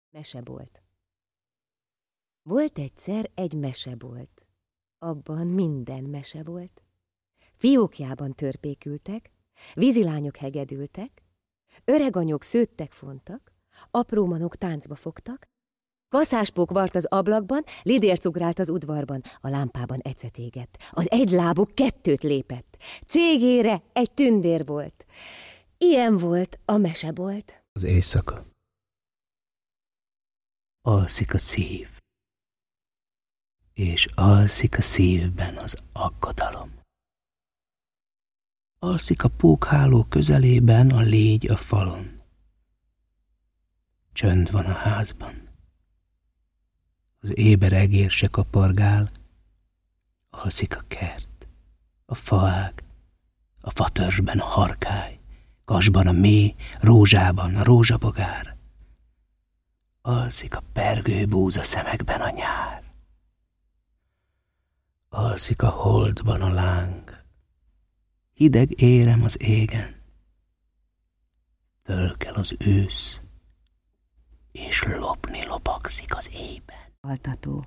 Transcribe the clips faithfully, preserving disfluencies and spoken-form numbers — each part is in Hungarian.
Mesebolt. Volt egyszer egy mesebolt. Abban minden mese volt. Fiókjában törpékültek, vízilányok hegedültek, öreganyok szőttek fontak, apró manok táncba fogtak, kaszáspók vart az ablakban, lidér cugrált az udvarban, a lámpában ecet égett, az egylábú kettőt lépett, cégére egy tündér volt. Ilyen volt a mesebolt. Az éjszaka. Alszik a szív, és alszik a szívben az aggodalom. Alszik a pókháló közelében a légy a falon. Csönd van a házban. Az éber egér se kapargál. Alszik a kert, a faág, a fatörzsben a harkály, kasban a méh, rózsában a rózsabogár. Alszik a pergő búza szemekben a nyár. Alszik a holdban a láng. Hideg érem az égen. Fölkel az ősz, és lopni lopagszik az éjben. Altató.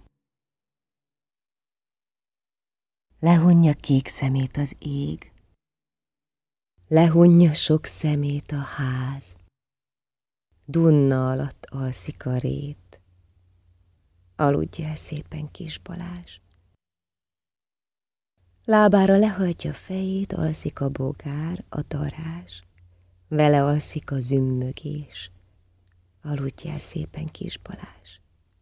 Lehunja kék szemét az ég. Lehunja sok szemét a ház. Dunna alatt alszik a rét. Aludj el szépen, kis Balázs. Lábára lehajtja fejét, alszik a bogár, a darázs. Vele alszik a zümmögés. Aludj el szépen, kis Balázs.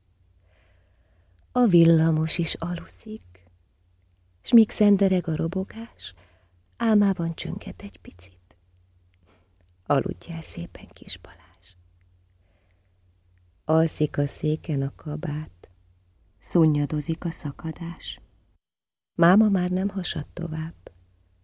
A villamos is aluszik, s míg szendereg a robogás, álmában csönget egy picit. Aludj el szépen, kis Balázs. Alszik a széken a kabát, szunnyadozik a szakadás. Máma már nem hasad tovább.